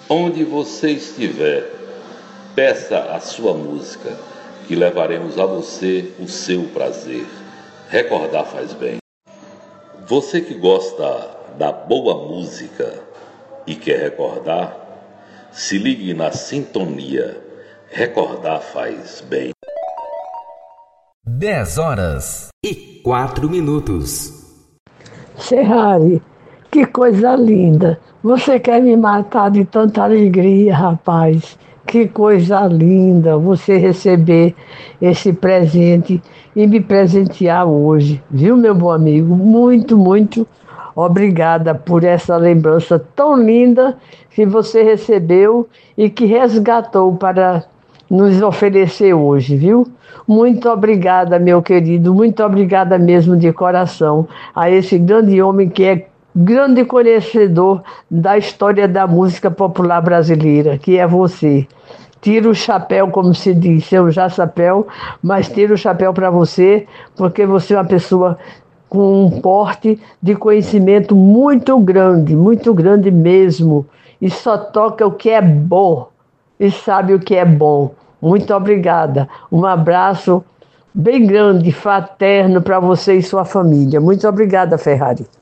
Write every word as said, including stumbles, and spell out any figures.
Onde você estiver, peça a sua música, que levaremos a você o seu prazer. Recordar faz bem. Você que gosta da boa música e quer recordar, se ligue na sintonia. Recordar faz bem. Dez horas e quatro minutos. Ferrari, que coisa linda. Você quer me matar de tanta alegria, rapaz. Que coisa linda você receber esse presente e me presentear hoje. Viu, meu bom amigo? Muito, muito obrigada por essa lembrança tão linda que você recebeu e que resgatou para nos oferecer hoje, viu? Muito obrigada, meu querido, muito obrigada mesmo de coração a esse grande homem que é grande conhecedor da história da música popular brasileira, que é você. Tiro o chapéu, como se diz, eu já chapéu, mas tiro o chapéu para você, porque você é uma pessoa com um porte de conhecimento muito grande, muito grande mesmo, e só toca o que é bom, e sabe o que é bom. Muito obrigada. Um abraço bem grande, fraterno para você e sua família. Muito obrigada, Ferrari.